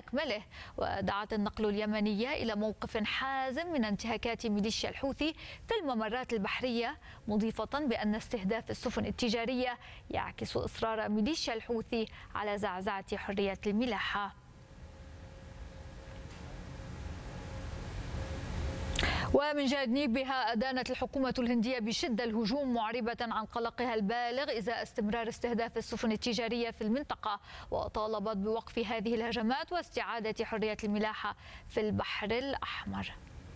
أكمله. ودعت النقل اليمنية إلى موقف حازم من انتهاكات ميليشيا الحوثي في الممرات البحرية، مضيفة بأن استهداف السفن التجارية يعكس إصرار ميليشيا الحوثي على زعزعة حرية الملاحة. ومن جانبها أدانت الحكومة الهندية بشدة الهجوم، معربة عن قلقها البالغ إزاء استمرار استهداف السفن التجارية في المنطقة، وطالبت بوقف هذه الهجمات واستعادة حرية الملاحة في البحر الأحمر.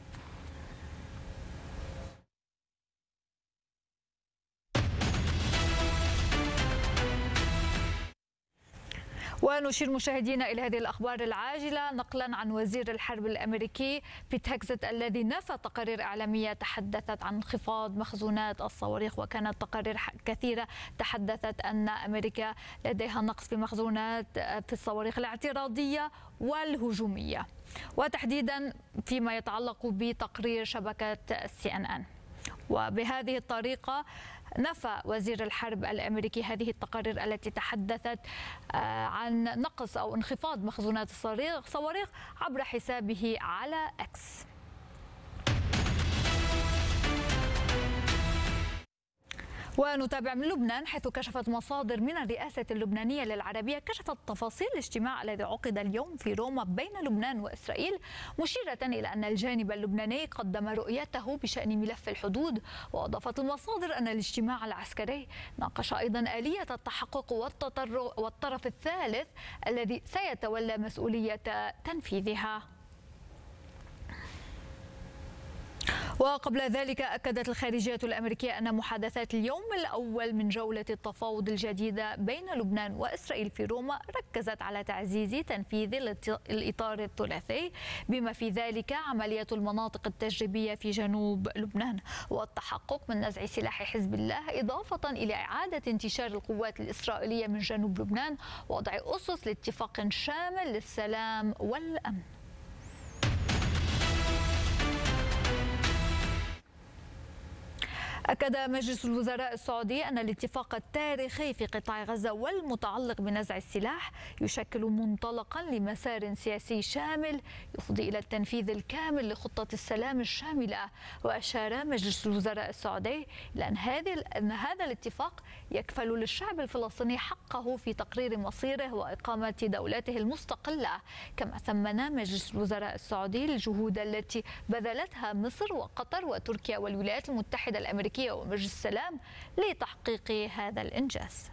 ونشير مشاهدينا إلى هذه الأخبار العاجلة نقلا عن وزير الحرب الأمريكي بيت هيكست الذي نفى تقارير إعلامية تحدثت عن انخفاض مخزونات الصواريخ. وكانت تقارير كثيرة تحدثت أن أمريكا لديها نقص في مخزونات في الصواريخ الاعتراضية والهجومية، وتحديدا فيما يتعلق بتقرير شبكة CNN. وبهذه الطريقة نفى وزير الحرب الأمريكي هذه التقارير التي تحدثت عن نقص أو انخفاض مخزونات الصواريخ عبر حسابه على إكس. ونتابع من لبنان، حيث كشفت مصادر من الرئاسة اللبنانية للعربية كشفت تفاصيل الاجتماع الذي عقد اليوم في روما بين لبنان وإسرائيل، مشيرة إلى أن الجانب اللبناني قدم رؤيته بشأن ملف الحدود. وأضافت المصادر أن الاجتماع العسكري ناقش أيضا آلية التحقق والطرف الثالث الذي سيتولى مسؤولية تنفيذها. وقبل ذلك أكدت الخارجية الأمريكية أن محادثات اليوم الأول من جولة التفاوض الجديدة بين لبنان وإسرائيل في روما ركزت على تعزيز تنفيذ الإطار الثلاثي، بما في ذلك عملية المناطق التجريبية في جنوب لبنان والتحقق من نزع سلاح حزب الله، إضافة إلى إعادة انتشار القوات الإسرائيلية من جنوب لبنان ووضع أسس لاتفاق شامل للسلام والأمن. أكد مجلس الوزراء السعودي أن الاتفاق التاريخي في قطاع غزة والمتعلق بنزع السلاح يشكل منطلقا لمسار سياسي شامل يفضي إلى التنفيذ الكامل لخطة السلام الشاملة. وأشار مجلس الوزراء السعودي إلى أن هذا الاتفاق يكفل للشعب الفلسطيني حقه في تقرير مصيره وإقامة دولته المستقلة. كما ثمن مجلس الوزراء السعودي الجهود التي بذلتها مصر وقطر وتركيا والولايات المتحدة الأمريكية ومجلس السلام لتحقيق هذا الإنجاز.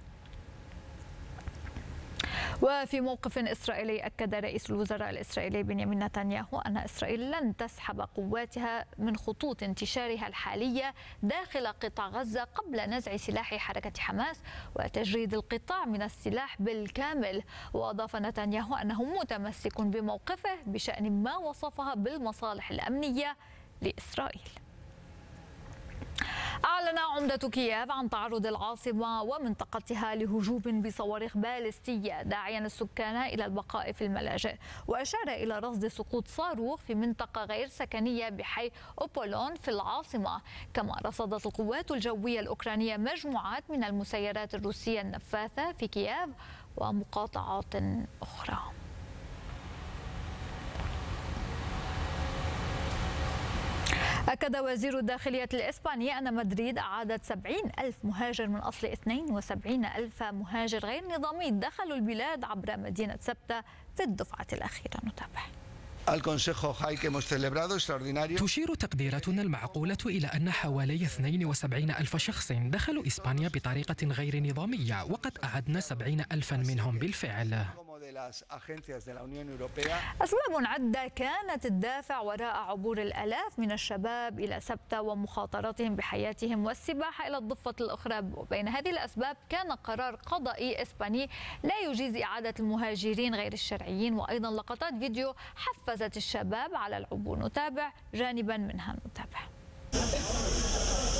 وفي موقف إسرائيلي أكد رئيس الوزراء الإسرائيلي بنيامين نتنياهو أن إسرائيل لن تسحب قواتها من خطوط انتشارها الحالية داخل قطاع غزة قبل نزع سلاح حركة حماس وتجريد القطاع من السلاح بالكامل. وأضاف نتنياهو أنه متمسك بموقفه بشأن ما وصفها بالمصالح الأمنية لإسرائيل. أعلن عمدة كييف عن تعرض العاصمة ومنطقتها لهجوم بصواريخ باليستية، داعيا السكان إلى البقاء في الملاجئ. وأشار إلى رصد سقوط صاروخ في منطقة غير سكنية بحي أوبولون في العاصمة. كما رصدت القوات الجوية الأوكرانية مجموعات من المسيرات الروسية النفاثة في كييف ومقاطعات أخرى. أكد وزير الداخلية الإسباني أن مدريد أعادت 70,000 مهاجر من أصل 72,000 مهاجر غير نظامي دخلوا البلاد عبر مدينة سبتة في الدفعة الأخيرة. نتابع. تشير تقديراتنا المعقولة إلى أن حوالي 72,000 شخص دخلوا إسبانيا بطريقة غير نظامية، وقد أعدنا 70,000 منهم بالفعل. أسباب عدة كانت الدافع وراء عبور الآلاف من الشباب إلى سبتة ومخاطرتهم بحياتهم والسباحة إلى الضفة الأخرى. وبين هذه الأسباب كان قرار قضائي إسباني لا يجيز إعادة المهاجرين غير الشرعيين، وأيضا لقطات فيديو حفزت الشباب على العبور. نتابع جانبا منها. نتابع.